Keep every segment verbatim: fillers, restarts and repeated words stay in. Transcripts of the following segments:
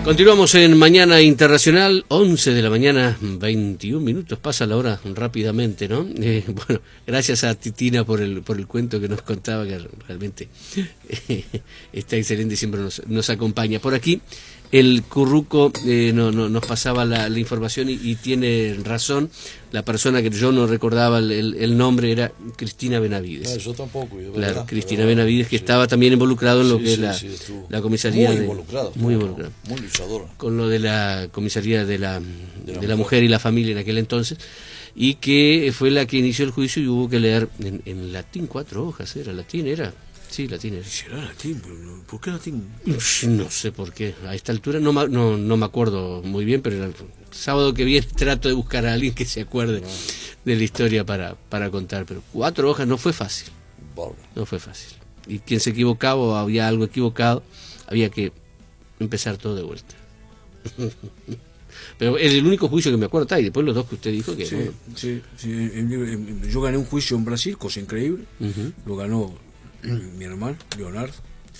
Continuamos en Mañana Internacional, once de la mañana, veintiún minutos, pasa la hora rápidamente, ¿no? Eh, bueno, gracias a Titina por el por el cuento que nos contaba, que realmente eh, está excelente y siempre nos, nos acompaña. Por aquí, el Curruco eh, no, no, nos pasaba la, la información y, y tiene razón. La persona que yo no recordaba el, el, el nombre era Cristina Benavides. No, yo tampoco. Yo, claro, verdad, Cristina verdad, Benavides, que sí. estaba también involucrado en lo sí, que sí, es la, sí, la comisaría. Muy de, involucrado. Muy no, involucrado. Muy luchadora. Con lo de la comisaría de la, de la, de la mujer y la familia en aquel entonces, y que fue la que inició el juicio y hubo que leer en, en latín cuatro hojas, ¿era latín? ¿Era? Sí, latín era. ¿Será latín? ¿Por qué latín? No sé por qué. A esta altura no, no, no me acuerdo muy bien, pero el sábado que viene trato de buscar a alguien que se acuerde de la historia para, para contar. Pero cuatro hojas no fue fácil. No fue fácil. Y quien se equivocaba o había algo equivocado, había que empezar todo de vuelta. Pero es el único juicio que me acuerdo, y después los dos que usted dijo que... Sí, bueno. sí, sí. Yo gané un juicio en Brasil, cosa increíble. Uh-huh. Lo ganó mi hermano, Leonardo.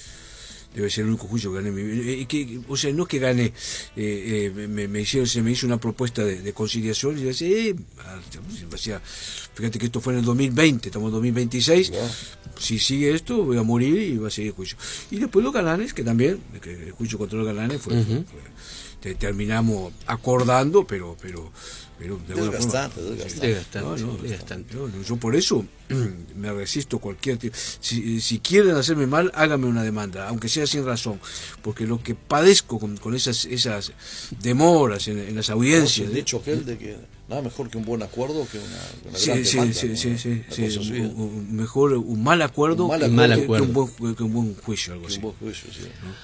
Debe ser el único juicio que gané en mi vida. Eh, que, o sea, no es que gané, eh, eh, me, me hicieron, se me hizo una propuesta de, de conciliación y yo decía, eh, decía, fíjate que esto fue en el dos mil veinte, estamos en dos mil veintiséis, wow. Si sigue esto voy a morir y va a seguir el juicio. Y después los galanes, que también, que el juicio contra los galanes fue, uh-huh. fue, fue te, terminamos acordando, pero... pero Pero de desgastante, forma, desgastante. desgastante, no, no, desgastante. No, no, yo por eso me resisto cualquier tipo. Si, si quieren hacerme mal, háganme una demanda, aunque sea sin razón, porque lo que padezco con, con esas esas demoras en, en las audiencias. No, el dicho aquel de que nada mejor que un buen acuerdo que una, una sí, gran sí, demanda. Sí, ¿no? sí, sí, sí, sí. Un, un, mejor un mal acuerdo, un mal que, mal que, acuerdo. Que, un buen, que un buen juicio, algo que así. Un buen juicio, sí.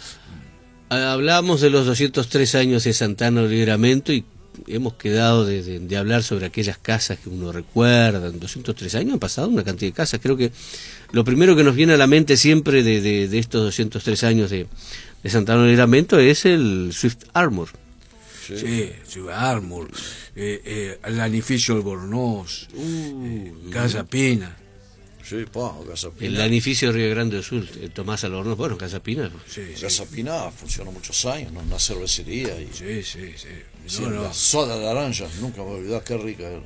¿No? Hablábamos de los doscientos tres años de Santana Libramento y hemos quedado de, de, de hablar sobre aquellas casas que uno recuerda. En doscientos tres años han pasado una cantidad de casas. Creo que lo primero que nos viene a la mente siempre de, de, de estos doscientos tres años de, de Santana Libramento es el Swift Armor. Sí, sí Swift Armor, eh, eh, l'anificio Albornoz, uh, eh, Casa Pina. Sí, pa, Casa Pina. El edificio de Río Grande do Sul, Tomás Albornoz, bueno, Casa Pina. Sí, sí. Casa Pina funcionó muchos años, ¿no? Una cervecería. Y... Sí, sí, sí. Sí, no, no. La soda de naranja, nunca me olvidé, qué rica era.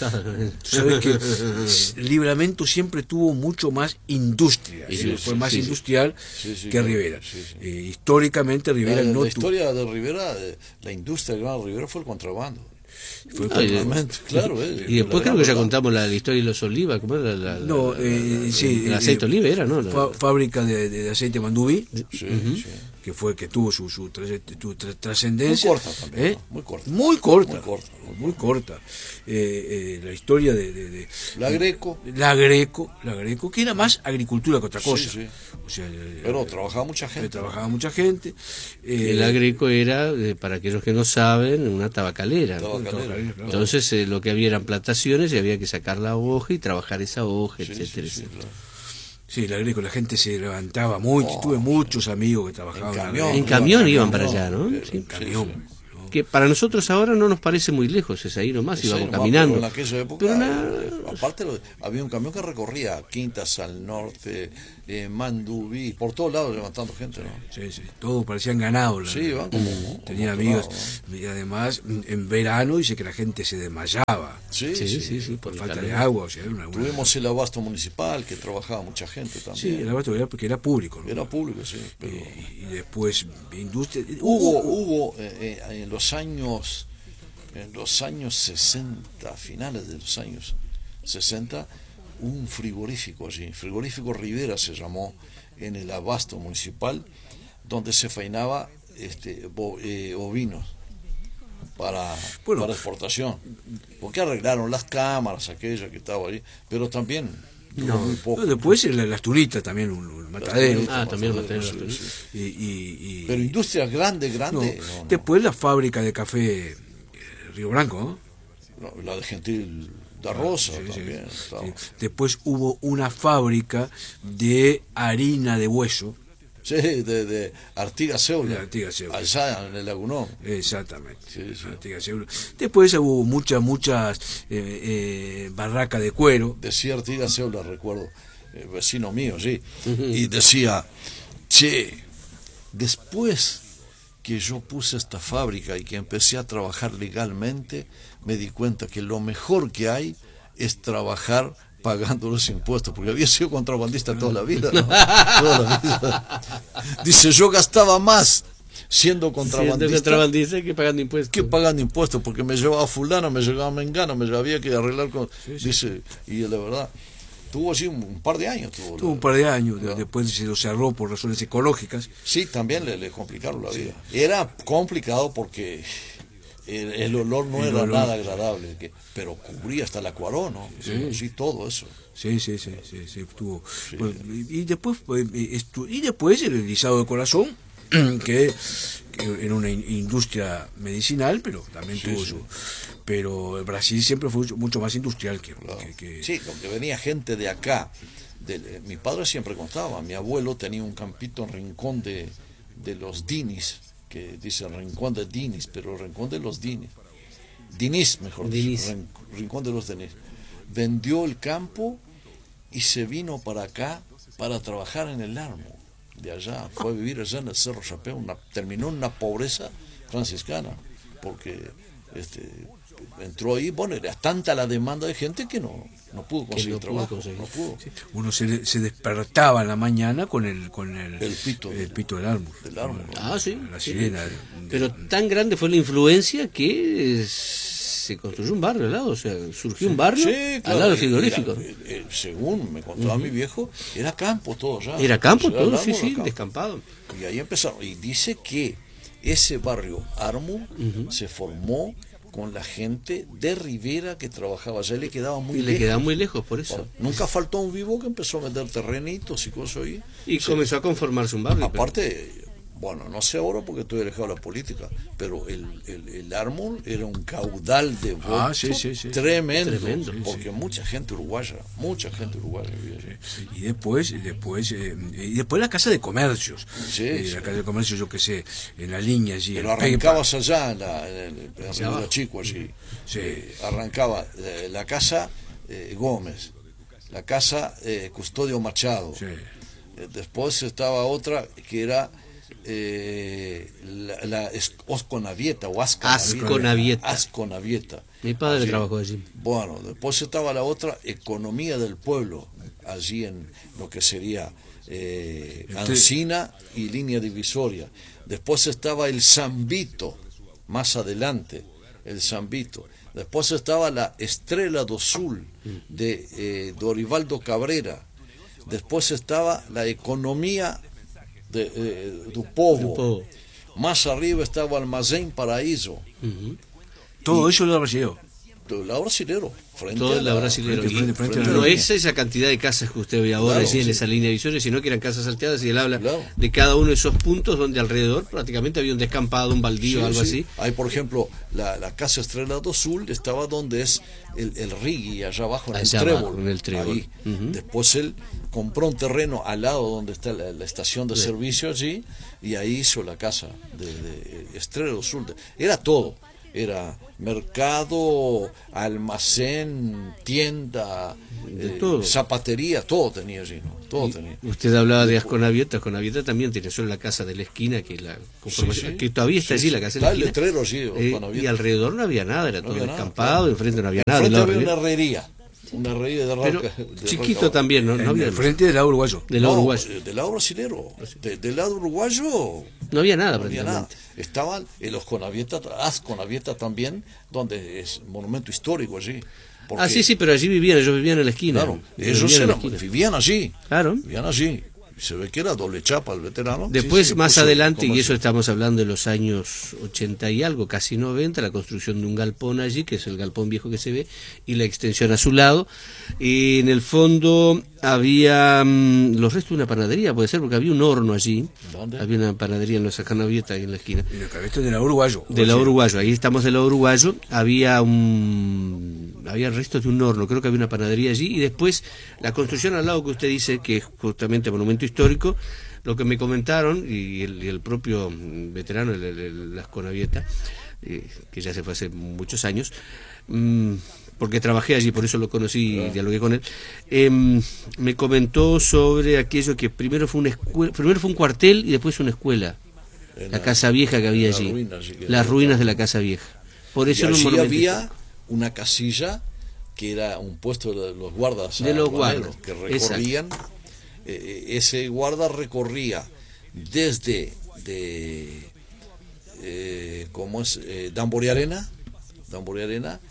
Sabes que Libramento siempre tuvo mucho más industria, sí, sí, fue sí, más sí, industrial sí, sí, que claro, Rivera. Sí, sí. Eh, históricamente Rivera la, no La historia de Rivera, la industria del Gran Rivera fue el contrabando. Fue ah, y, claro, eh, y después creo que ya contamos la, la historia de los olivas, ¿cómo era? La, la, no, la, eh, la, sí, el aceite eh, oliva era, ¿no? Fa, fábrica de, de aceite Mandubí, sí, uh-huh, sí. que fue que tuvo su, su, su trascendencia. Muy corta también, ¿eh? ¿no? Muy corta. Muy corta. Muy corta. Muy corta. Eh, eh, la historia de, de, de la Greco. La Greco, la Greco, que era más agricultura que otra cosa. Sí, sí. O sea, pero eh, trabajaba mucha gente. Trabajaba mucha gente. Eh, el Agrico era, eh, para aquellos que no saben, una tabacalera. tabacalera, tabacalera claro. Entonces eh, lo que había eran plantaciones y había que sacar la hoja y trabajar esa hoja, sí, etcétera. Sí, sí, claro. Sí, el Agrico, la gente se levantaba mucho. Oh, tuve muchos amigos que trabajaban en camión. En, en camión iban para allá, ¿no? Sí, en camión. Sí, sí. Que para nosotros ahora no nos parece muy lejos, es ahí nomás, íbamos nomás, caminando. Pero en aquella época, pero eh, aparte había un camión que recorría Quintas al norte, eh, Mandubí, por todos lados levantando gente, ¿no? Sí, sí, todos parecían ganados. Sí, iban como, como tenía amigos, lado, ¿no? Y además en verano dice que la gente se desmayaba. Sí, sí, sí, sí, sí por falta calor. de agua. O sea, una, una... Tuvimos el abasto municipal, que trabajaba mucha gente también. Sí, el abasto era porque era público, ¿no? Era público, sí. Pero... Y, y después industria. Hubo, hubo eh, eh, en los años, en los años sesenta, finales de los años sesenta, un frigorífico allí, frigorífico Rivera se llamó, en el abasto municipal, donde se faenaba este, bo, eh, ovinos para, bueno, para exportación, porque arreglaron las cámaras aquellas que estaban allí, pero también no, muy poco. No, después la, las turitas también, un, un matadero. Ah, también el matadero. Sí, sí. Y, y, y, pero industria grande, grande. No, no, no. Después la fábrica de café eh, Río Branco, ¿no? No, la de Gentil da Rosa sí, también. Sí, sí. Después hubo una fábrica de harina de hueso. Sí, de, de Artigas Seula. De Artigas Seula. Allá en el Lagunón. Exactamente. Sí, sí. Artigas Seula. Después hubo muchas, muchas eh, eh, barracas de cuero. Decía Artigas Seula, recuerdo, eh, vecino mío, sí. Uh-huh. Y decía, che, después que yo puse esta fábrica y que empecé a trabajar legalmente, me di cuenta que lo mejor que hay es trabajar pagando los impuestos, porque había sido contrabandista toda la vida, ¿no? Toda la vida. Dice, yo gastaba más siendo contrabandista, siendo contrabandista que pagando impuestos. Que pagando impuestos, porque me llevaba fulano, me llevaba mengano, me había que arreglar con... Sí, sí. Dice, y la verdad, tuvo así un, un par de años. Tuvo, tuvo un par de años, ¿no? Después se lo cerró por razones ecológicas. Sí, también le, le complicaron la vida. Sí. Era complicado porque... El, el olor no el era olor. nada agradable, que, pero cubría hasta la cuarón, ¿no? Sí, sí, todo eso. Sí, sí, sí, sí, sí estuvo. Sí. Pues, y, y después estu, y después el guisado de corazón, que, que era una industria medicinal, pero también sí, tuvo sí. su. Pero el Brasil siempre fue mucho más industrial que. Claro. que, que sí, porque venía gente de acá. De, mi padre siempre contaba, mi abuelo tenía un campito en Rincón de, de los Dinis, que dice Rincón de Dinis, pero Rincón de los Dinis, Dinis mejor Dinis. dicho, Rincón de los Dinis, vendió el campo y se vino para acá para trabajar en el Armo, de allá, fue a vivir allá en el Cerro Chapéu, una, terminó en una pobreza franciscana, porque este, entró ahí, bueno, era tanta la demanda de gente que no, no pudo conseguir no trabajo, pudo conseguir. No pudo. Sí. Uno se, se despertaba en la mañana con el con el, el pito, el pito del árbol. Del árbol. Ah, sí. La sí. sirena. De, Pero tan grande fue la influencia que se construyó un barrio al lado, o sea, surgió un barrio sí, claro, al lado del frigorífico. Era, eh, según me contaba uh-huh. mi viejo, era campo todo ya. Era campo o sea, todo, sí, sí, campo. Descampado. Y ahí empezaron. Y dice que ese barrio Armo uh-huh. se formó con la gente de Rivera que trabajaba allá, le quedaba muy y lejos. le quedaba muy lejos, por eso. Bueno, nunca faltó un vivo que empezó a vender terrenitos y cosas ahí. Y sí. comenzó a conformarse un barrio. Aparte, pero... bueno, no sé ahora porque estoy alejado de la política, pero el, el, el Armor era un caudal de votos ah, sí, sí, sí, tremendo, tremendo, porque sí. mucha gente uruguaya, mucha gente uruguaya vivía. Sí. Y después, y después, eh, y después la casa de comercios. Sí, eh, sí. La casa de comercios, yo que sé, en la línea allí. Pero arrancabas allá en la, en el, en el Río Chico allí. Sí. Eh, arrancaba eh, la casa eh, Gómez, la casa eh, Custodio Machado. Sí. Eh, después estaba otra que era Eh, la, la Osconavieta o Asconavieta. Asconavieta. Mi padre allí. trabajó allí. Bueno, después estaba la otra, Economía del Pueblo, allí en lo que sería eh, Ancina y Línea Divisoria. Después estaba el Zambito, más adelante, el Zambito. Después estaba la Estrela do Sul de eh, Dorivaldo Cabrera. Después estaba la Economía De, eh, do povo. povo. Más arriba estaba Almacén Paraíso. Uh-huh. Todo y, eso lo brasileño. El lado brasilero. Frente todo el lado brasilero. Frente, frente, frente, frente no es esa cantidad de casas que usted ve ahora claro, allí en sí. esa línea divisoria, sino que eran casas salteadas y él habla claro. de cada uno de esos puntos donde alrededor prácticamente había un descampado, un baldío, sí, algo sí. así. Hay, por ejemplo, la, la casa Estrela do Sul estaba donde es el, el Rigui, allá abajo en allá el Trébol. Abajo, en el Trébol. Ahí. Uh-huh. Después él compró un terreno al lado donde está la, la estación de sí. servicio allí y ahí hizo la casa de, de Estrela do Sul. Era todo. Era mercado, almacén, tienda, eh, todo. zapatería, todo tenía allí, ¿no? Todo tenía. Usted hablaba de Asconavieta, Asconavieta también tiene solo la casa de la esquina, que la conformación, sí, sí. que todavía está sí, allí, la casa de la esquina. Está el letrero allí, eh, y alrededor no había nada, era no todo descampado, claro. enfrente no había nada. Enfrente había una herrería. Una herrería de Pero raca, de chiquito raca. también, ¿no? no había el frente del lado uruguayo. Del lado no, uruguayo. Del lado brasilero. De, del lado uruguayo. No había nada, no había nada. Estaban en los Conavieta, Asconavieta también, donde es monumento histórico allí. Ah, sí, sí, pero allí vivían, ellos vivían en la esquina. Claro, ellos vivían, eran, en la esquina. vivían allí. Claro. Vivían allí. Se ve que era doble chapa el veterano. Después, sí, sí, más adelante, y eso así. estamos hablando de los años ochenta y algo, casi noventa, la construcción de un galpón allí, que es el galpón viejo que se ve, y la extensión a su lado. Y en el fondo había mmm, los restos de una panadería, puede ser, porque había un horno allí. ¿Dónde? Había una panadería en los Asconavieta ahí en la esquina. Y el cabello de la uruguayo. De la uruguayo, ahí estamos de la uruguayo. Había un... había restos de un horno, creo que había una panadería allí, y después la construcción al lado que usted dice, que es justamente monumento histórico, lo que me comentaron, y el, y el propio veterano, el, el, el Asconavieta, eh, que ya se fue hace muchos años, mmm, porque trabajé allí, por eso lo conocí y dialogué con él, eh, me comentó sobre aquello que primero fue una escuela, primero fue un cuartel y después una escuela. en la casa vieja que había la allí, ruina, allí que- las ruinas de la casa vieja. Por Y eso era un allí monumento había una casilla que era un puesto de los guardas De los aduaneros, guardas, que recorrían, eh, ese guarda recorría desde de eh, ¿cómo es? Eh, Dambori Arena, Dambori Arena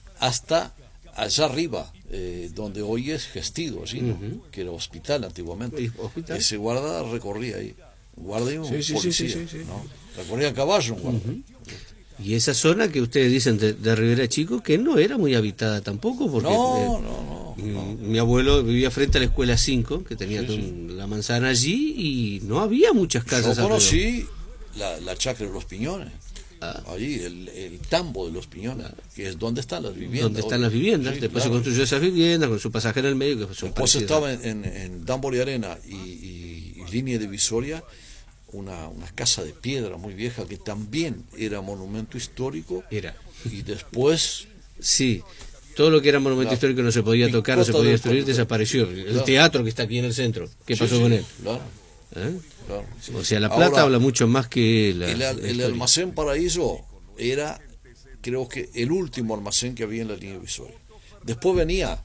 hasta allá arriba, eh, donde hoy es Gestido, allí, ¿no? Ujú. Que era hospital antiguamente. Y- hospital. Ese guarda recorría ahí, guarda y un Sí, sí, sí, policía, sí, sí, sí. ¿no? Recorría a caballo un guarda. Y esa zona que ustedes dicen de, de Rivera Chico, que no era muy habitada tampoco, porque No, eh, no, no, mm, no. mi abuelo vivía frente a la escuela cinco, que tenía Sí, todo sí. un- la manzana allí, y no había muchas Yo casas alrededor. conocí la, la chacra de los Piñones, Ah. allí, el, el tambo de los Piñones, que es donde están las viviendas. Donde están las viviendas. Sí, Después claro. se construyó esas viviendas con su pasaje en el medio, que son Después parecidas. estaba en, en, en Dambori Arena y, y- y línea divisoria una, una casa de piedra muy vieja que también era monumento histórico, Era. y después Sí, todo lo que era monumento La histórico no se podía tocar, no se picota podía del destruir, pueblo. desapareció. El Claro. teatro que está aquí en el centro, ¿qué sí, pasó sí, con él? Claro, ¿Eh? claro. O sea, La Plata Ahora, habla mucho más que la, el, la el historia. almacén Paraíso era, creo que, el último almacén que había en la línea divisoria. Después venía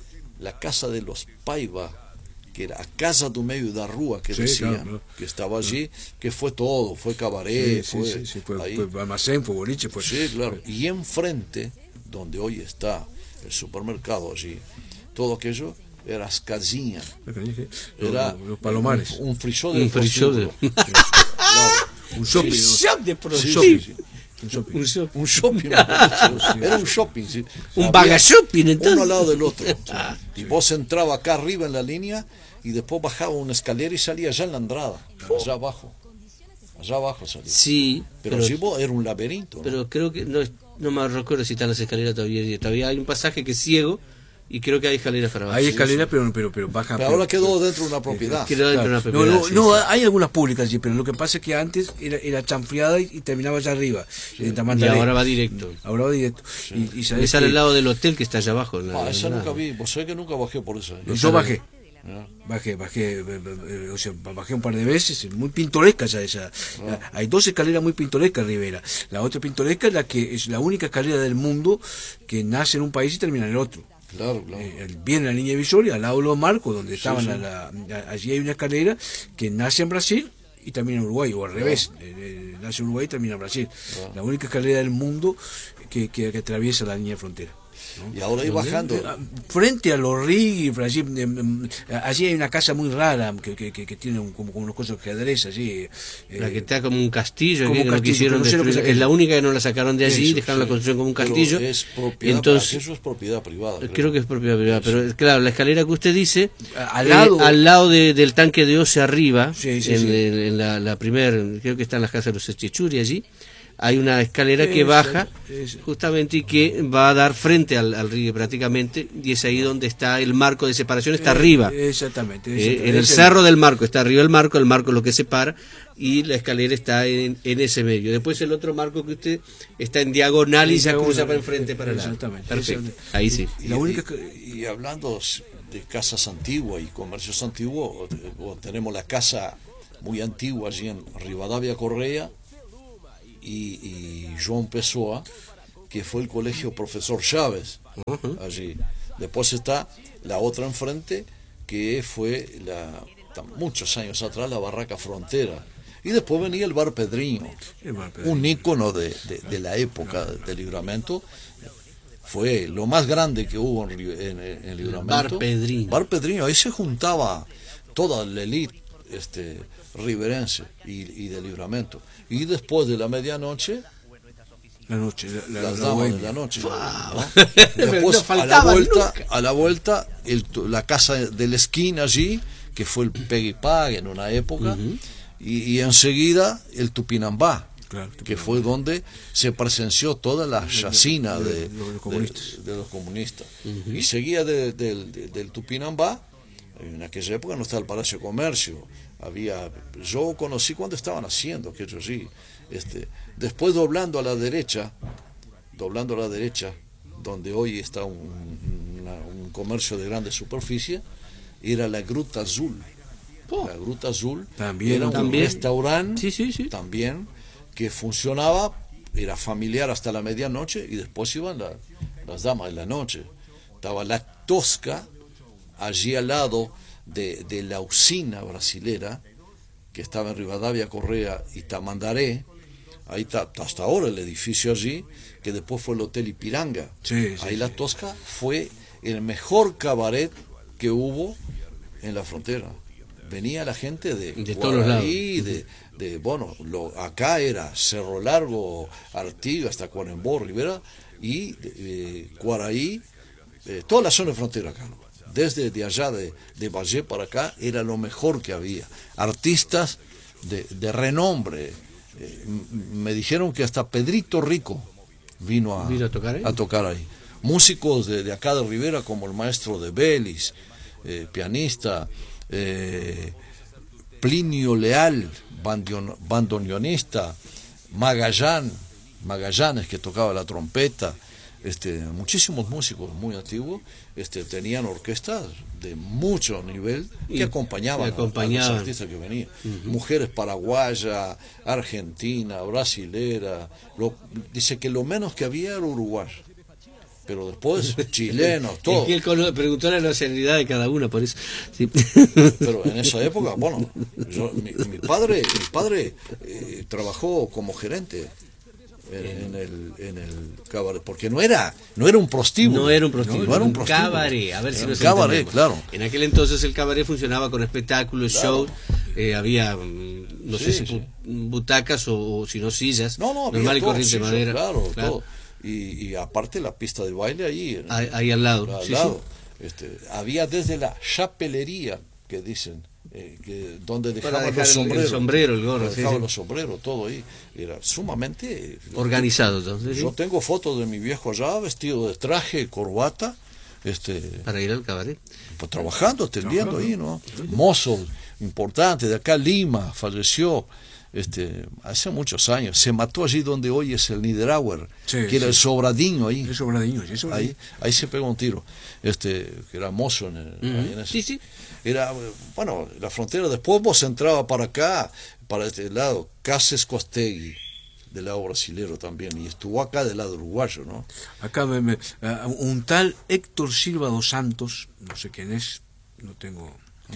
la casa de los Paiva, que era a casa do medio da rúa, que Sí, decían, claro, claro. que estaba allí, que fue todo, fue cabaret, Sí, sí, fue, sí, sí, fue, ahí. fue almacén, fue boliche, fue... Sí, claro. Y enfrente, donde hoy está el supermercado allí, todo aquello era as casinhas. Los, Era los palomares. un, un frisó de Un frisó de- Claro. Un shopping. Frisó de Un producir. shopping. Un shopping. Un shopping. Un shopping, era un shopping, sí. Un Había baga shopping, entonces. uno al lado del otro. Y vos entrabas acá arriba en la línea y después bajaba una escalera y salía allá en la entrada, allá abajo. Allá abajo salía. Sí, Pero, pero, si vos era un laberinto, ¿no? pero creo que no, es- no me recuerdo si están las escaleras todavía. Todavía hay un pasaje que es ciego y creo que hay escaleras para abajo. Hay escaleras, pero, pero, pero baja. Pero ahora quedó dentro de una propiedad. Quedó dentro de una No, propiedad, no, sí, no, sí. hay algunas públicas allí, pero lo que pasa es que antes era, era chanfleada y, y terminaba allá arriba. en Y Tamandaré. ahora va directo. Ahora va directo. Y, y sabés Es al que lado del hotel que está allá abajo. en la- Ah, esa en la- nunca vi. Vos sabés que nunca bajé por esa. yo bajé. ¿no? Bajé, bajé, eh, eh, o sea, bajé un par de veces, muy pintoresca ya esa. Hay dos escaleras muy pintorescas, Rivera. La otra pintoresca es la que es la única escalera del mundo que nace en un país y termina en el otro. Claro, claro. Eh, el- viene la línea divisoria, al lado de los marcos, donde estaban sí. la- la- la- allí hay una escalera que nace en Brasil y termina en Uruguay, o al revés, eh, eh, nace en Uruguay y termina en Brasil. La única escalera del mundo que, que, que atraviesa la línea de frontera. Y ahora ahí bajando. Eh, Frente a los ríos, allí, em, allí hay una casa muy rara que, que, que, que tiene un- como, como unos cosas de ajedrez allí. eh, La que está como un castillo, como que un no castillo, quisieron pero no sé lo que destruir. es Es la aquello. única que no la sacaron de allí, Eso, dejaron la sí. construcción como un Pero castillo. es propiedad, Entonces, eso es propiedad privada. creo que es propiedad privada, pero claro, la escalera que usted dice, Al eh, lado- al lado de- del tanque de Oce arriba, Sí, sí, en, sí. en- en la, la primer, creo que está en las casas de los Echichuri allí, hay una escalera que Esa, baja esa. justamente y que va a dar frente al, al río prácticamente, y es ahí donde está el marco de separación, está arriba. Eh, Exactamente. Eh, exactamente. en el Ese- cerro del marco, está arriba el marco, el marco es lo que separa y la escalera está en, en ese medio. Después el otro marco que usted está en diagonal y En se cruza diagonal, para enfrente para allá. exactamente. Perfecto. Esa- Ahí sí. Y la única y, que- y hablando de casas antiguas y comercios antiguos, eh, bueno, tenemos la casa muy antigua allí en Rivadavia Correa y, y João Pessoa, que fue el colegio Profesor Chávez allí. Después está la otra enfrente, que fue la, muchos años atrás la Barraca Frontera. Y después venía el Bar Pedriño, el Bar Pedriño. un ícono de, de, de la época del Libramento. Fue lo más grande que hubo en, Ri- en, en Libramento. Bar Pedriño. Bar Pedriño, ahí se juntaba toda la élite este, riverense y, y de Libramento. Y después de la medianoche, La noche, la, la, las la damas de bohemia. la noche. ¿no? No Después, a la faltaban vuelta, nunca. a la vuelta el, la casa de la esquina allí, que fue el Peggy Pag en una época, y, y enseguida el Tupinambá, Claro, que fue donde se presenció toda la chacina de- de, de los de- comunistas. de los comunistas. Y seguía de- del- de- del Tupinambá. En aquella época no estaba el Palacio de Comercio. Había, yo conocí cuando estaban haciendo aquello allí. Este, después doblando a la derecha, doblando a la derecha, donde hoy está un, una- un comercio de grande superficie, era la Gruta Azul. Oh. La Gruta Azul también, era un también. restaurante Sí, sí, sí. también que funcionaba, era familiar hasta la medianoche y después iban la, las damas de la noche. Estaba la Tosca allí al lado de, de la usina brasilera que estaba en Rivadavia, Correa y Tamandaré. Ahí está hasta ahora el edificio allí, que después fue el Hotel Ipiranga. Sí, sí, ahí sí. La Tosca fue el mejor cabaret que hubo en la frontera. Venía la gente de, de todos los lados. De, de, bueno, lo, acá era Cerro Largo, Artigas, hasta Cuarembó, Rivera, y eh, Cuaraí, eh, toda la zona de frontera acá, ¿no? Desde de allá de, de Valle para acá, era lo mejor que había. Artistas de, de renombre. Eh, me dijeron que hasta Pedrito Rico vino a, ¿Vino a tocar ahí? a tocar ahí. Músicos de, de acá de Rivera, como el maestro de Belis, eh, pianista, eh, Plinio Leal, bandion, bandoneonista, Magallán, Magallanes, que tocaba la trompeta, este, muchísimos músicos muy antiguos, este, tenían orquestas de mucho nivel que y, acompañaban, que acompañaban a los artistas que venían. Uh-huh. Mujeres paraguayas, argentina, brasilera, lo, dice que lo menos que había era uruguayo. Pero después chilenos, todo. Es que él cono- preguntó la nacionalidad de cada uno, por eso. Sí. Pero en esa época, bueno, yo, mi, mi padre, mi padre eh, trabajó como gerente en, en el en el cabaret, porque no era no era un prostíbulo. No era un prostíbulo, no era un un prostíbulo. cabaret. A ver si Era nos un cabaret, entendemos. claro. En aquel entonces el cabaret funcionaba con espectáculos, Claro. shows, eh, había mm, no Sí, sé si sí. bu- butacas o, o si no sillas, No, no, había normal y todo, corriente sí, de sí, madera. claro, claro. todo. Y, y aparte la pista de baile ahí, en- Ahí, ahí al lado. al Sí, lado. Este, había desde la chapelería, que dicen, eh, que donde Para dejaban dejar los el- el sombreros, sombrero, el gorro, donde sí, dejaban sí. los sombreros, todo ahí, era sumamente sí. Organizado, entonces, sí, Yo tengo fotos de mi viejo allá, vestido de traje, corbata, este, para ir al cabaret. pues trabajando, atendiendo ahí, ¿no? Mozo importante de acá, Lima, falleció este, hace muchos años. Se mató allí donde hoy es el Niederauer, Sí, que era sí. el Sobradinho ahí. Es Sobradinho, sí, Sobradinho. Ahí, ahí se pegó un tiro. Este, que era mozo en, el, ahí en ese- Sí, sí. Era, bueno, la frontera. Después vos entraba para acá, para este lado, Cases Costegui, del lado brasilero también, y estuvo acá del lado uruguayo, ¿no? Acá me, me- ah, un tal Héctor Silva dos Santos, no sé quién es, no tengo...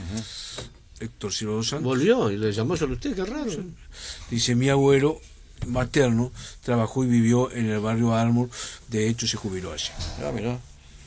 Héctor Silva dos Santos. Volvió y le llamó solo usted, qué raro. Dice, mi abuelo materno trabajó y vivió en el barrio Armor, de hecho se jubiló allí. Ah, mira.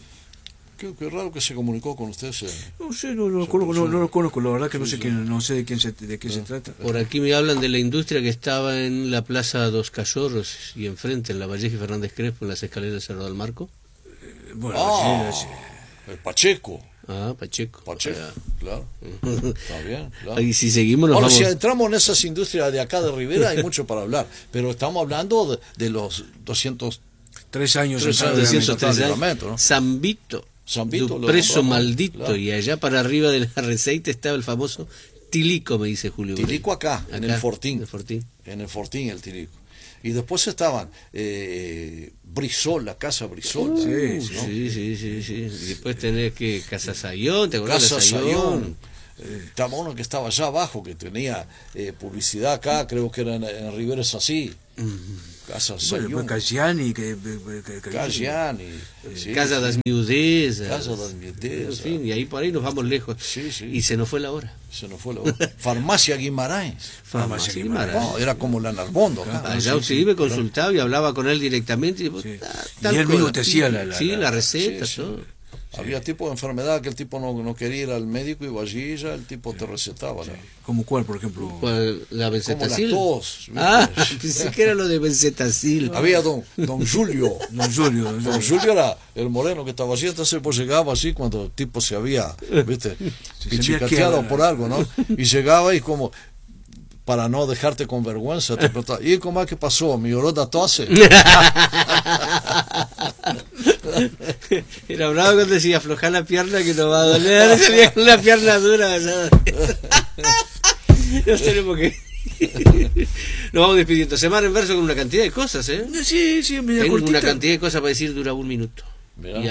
Qué, qué raro que se comunicó con usted. Se... No sé, no, no, lo conozco, no, no lo conozco, la verdad que no sé quién, no sé de quién se, de qué se trata. Por aquí me hablan de la industria que estaba en la Plaza Dos Cachorros y enfrente, en la Vallejo y Fernández Crespo, en las escaleras de Cerro del Marco. Eh, Bueno, Ah, sí, sí. el Pacheco. Ah, Pacheco. Pacheco, Ah. claro. Está bien, claro. Y si seguimos nos Ahora, vamos... si entramos en esas industrias de acá de Rivera, hay mucho para hablar. Pero estamos hablando de, de los doscientos Tres años Tres en años, San doscientos Fernando. tres. años. reglamento, ¿no? San Vito, San Vito, du lo preso nombramos, maldito, claro. y allá para arriba de la Receita estaba el famoso Tilico, me dice Julio. Tilico acá, en Acá, el Fortín. en el Fortín. En el Fortín, el Tilico. Y después estaban eh, Brisol, la casa Brisol. Uh, Sí, ¿no? sí, sí, sí, sí. Y después tenés que Casa Sayón, ¿te acordás de Casa Sayón? Sayón. Eh, estaba uno que estaba allá abajo, que tenía eh, publicidad acá, creo que era en, en Rivera es así. Casa Bueno, Sayón. pues Casiani, que, que, que, que- Casiani. sí, Casa sí. das Miudezas. Casa das Miudezas. En fin, y ahí por ahí nos vamos lejos. Sí, sí. Y se nos fue la hora. Se nos fue la hora. Farmacia Guimarães. Farmacia Sí, Guimarães. Mara. No, era como la Narbondo. acá. Ah, Allá sí, usted sí, iba, claro. consultaba y hablaba con él directamente. Y, Sí. ah, Y tal él cosa. mismo te hacía la- la- Sí, la- la receta, sí, sí. todo. Había tipo de enfermedad que el tipo no, no quería ir al médico, iba allí y ya el tipo te recetaba. ¿no? ¿Como cuál, por ejemplo? ¿Cuál? La Como la benzetacil. tos. ¿viste? Ah, pensé que era lo de benzetacil. Había don, don Julio. Don Julio, don Don Julio. Julio era el moreno que estaba así, entonces pues llegaba así cuando el tipo se había, viste, Se pichicateado sentía que- por algo, ¿no? Y llegaba y como, para no dejarte con vergüenza, te preguntaba, ¿y cómo es que pasó? ¿Mi orota tose? Era bravo cuando decía aflojar la pierna que no va a doler. Salía con la pierna dura. ¿sabes? Nos tenemos que. Nos vamos despidiendo. Semana en verso con una cantidad de cosas, ¿eh? Sí, sí, media Tengo cortita. una cantidad de cosas para decir, dura un minuto. Mirá. Y algo.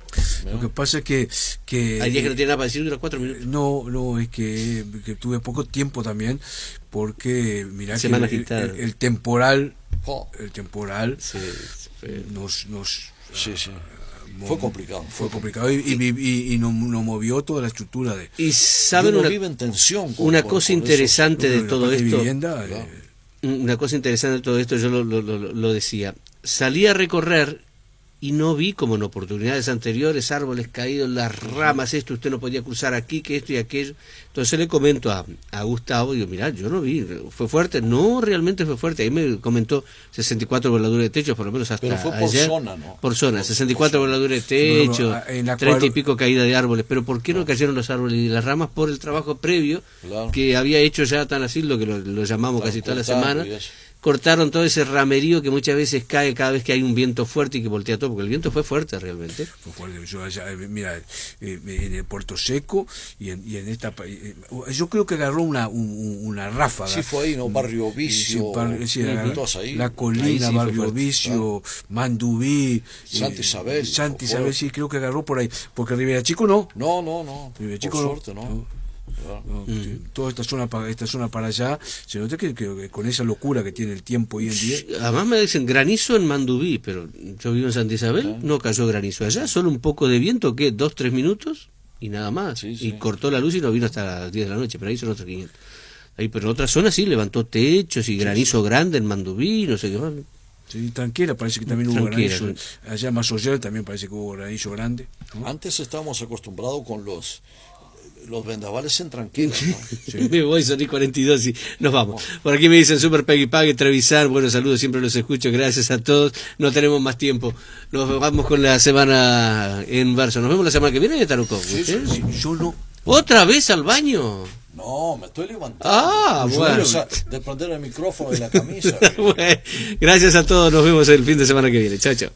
Lo que pasa es que... que Hay días que no tiene nada para decir, dura cuatro minutos. No, no, es que, que tuve poco tiempo también, porque mirá que Semana el, el, agitada. el, el temporal, Oh, el temporal Sí, fue- nos... nos sí, sí. mo- Fue complicado. Fue complicado y, y, y, y nos, nos movió toda la estructura de... Y Y saben uno una, vive en tensión. con- una con- cosa con eso. interesante de la todo parte de esto. vivienda, Claro. eh, Una cosa interesante de todo esto, yo lo, lo, lo, lo decía. Salí a recorrer y no vi, como en oportunidades anteriores, árboles caídos, las ramas, esto, usted no podía cruzar aquí, que esto y aquello. Entonces le comento a, a Gustavo, digo, mirá, yo no vi, ¿fue fuerte? No, realmente fue fuerte. Ahí me comentó sesenta y cuatro voladuras de techo, por lo menos hasta Pero fue por ayer. zona, ¿no? Por zona, Por- sesenta y cuatro por zona. voladuras de techo, No, no, en la treinta y cual- pico caída de árboles. Pero ¿por qué no cayeron los árboles y las ramas? Por el trabajo previo Claro. que había hecho ya tan así, lo que lo, lo llamamos Claro, casi toda la cortando semana. y eso. Cortaron todo ese ramerío que muchas veces cae cada vez que hay un viento fuerte y que voltea todo, porque el viento fue fuerte realmente. fue fuerte. Yo allá, eh, mira, eh, en el Puerto Seco y en, y en esta... eh, yo creo que agarró una, un- una ráfaga. Sí, fue ahí, ¿no? Barrio Sí, Vicio. par- sí, Ujú. la, Todas ahí. la Ahí Colina, sí fue Barrio fuerte, Vicio, Mandubí, Santa Isabel, Santa fue Isabel, fuerte. sí, creo que agarró por ahí, porque Rivera Chico no. No, no, no. Rivera Por Chico no. suerte, no. Claro. No, sí, toda esta zona para esta zona para allá, se nota que, que- que con esa locura que tiene el tiempo hoy en día. Además me dicen granizo en Mandubí, pero yo vivo en Santa Isabel, no cayó granizo allá, solo un poco de viento, ¿qué? ¿Dos, tres minutos? Y nada más. Sí, sí. Y cortó la luz y no vino hasta las diez de la noche, pero ahí son otros quinientos. Ahí, pero en otras zonas sí, levantó techos y granizo grande en Mandubí, no sé qué más. Sí, tranquila, parece que también hubo Tranquila, granizo. Allá más Oller también parece que hubo granizo grande. ¿no? Antes estábamos acostumbrados con los los vendavales en tranquilos, ¿no? Me voy, son y cuarenta y dos y nos vamos. Por aquí me dicen Super Peggy Pag, Trevisar, buenos saludos, siempre los escucho, gracias a todos. No tenemos más tiempo. Nos vamos con la semana en verso. Nos vemos la semana que viene, Taruco. Sí, sí, Sí, yo no. ¿Otra vez al baño? No, me estoy levantando. Ah, Yo bueno. voy a de prender el micrófono de la camisa. Bueno, gracias a todos, nos vemos el fin de semana que viene. Chao, chao.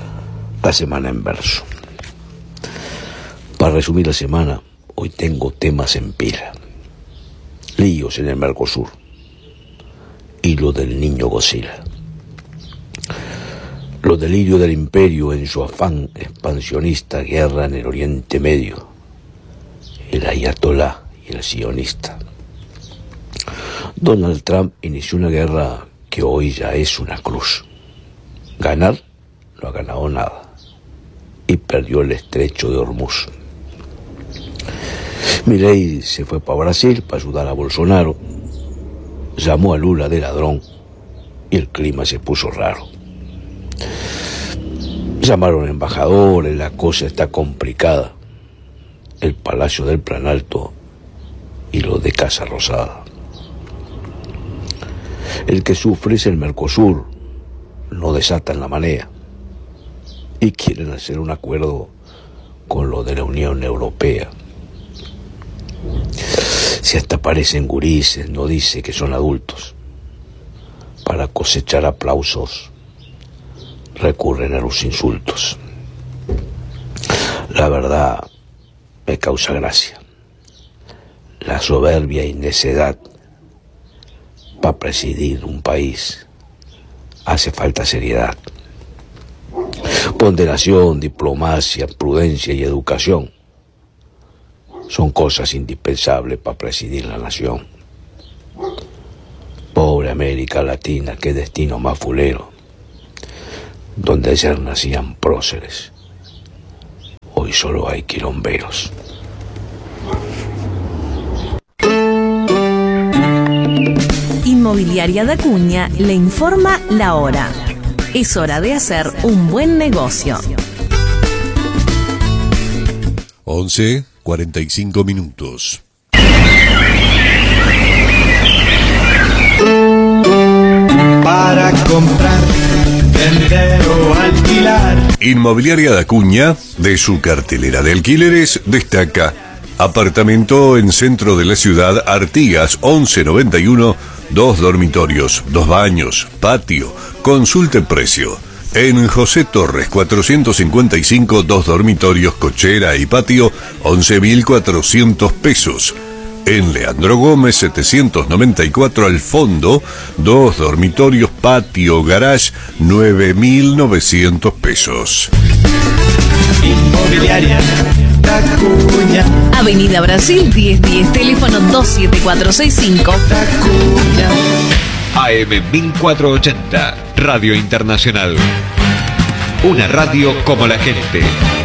La semana en verso. Para resumir la semana, hoy tengo temas en pila. Líos en el Mercosur y lo del niño Godzilla. Los delirios del imperio en su afán expansionista, guerra en el Oriente Medio, el ayatolá y el sionista. Donald Trump inició una guerra que hoy ya es una cruz. Ganar no ha ganado nada y perdió el estrecho de Hormuz. Milei se fue para Brasil para ayudar a Bolsonaro, llamó a Lula de ladrón y el clima se puso raro. Llamaron embajadores, la cosa está complicada. El Palacio del Planalto y lo de Casa Rosada. El que sufre es el Mercosur, no desatan la manea y quieren hacer un acuerdo con lo de la Unión Europea. Si hasta parecen gurises, no dice que son adultos. Para cosechar aplausos recurren a los insultos. La verdad me causa gracia. La soberbia y necedad. Para presidir un país hace falta seriedad. Ponderación, diplomacia, prudencia y educación son cosas indispensables para presidir la nación. Pobre América Latina, qué destino más fulero, donde ayer nacían próceres, hoy solo hay quilomberos. Inmobiliaria da Cuña le informa la hora. Es hora de hacer un buen negocio. once, cuarenta y cinco minutos. Para comprar, vender o alquilar. Inmobiliaria da Cuña, de su cartelera de alquileres, destaca apartamento en centro de la ciudad, Artigas once noventa y uno, dos dormitorios, dos baños, patio, consulte precio. En José Torres cuatrocientos cincuenta y cinco, dos dormitorios, cochera y patio, once mil cuatrocientos pesos. En Leandro Gómez setecientos noventa y cuatro, al fondo, dos dormitorios, patio, garage, nueve mil novecientos pesos. Inmobiliaria Tacuña. Avenida Brasil diez diez, teléfono dos siete cuatro seis cinco. Tacuña. A M mil cuatrocientos ochenta, Radio Internacional. Una radio como la gente.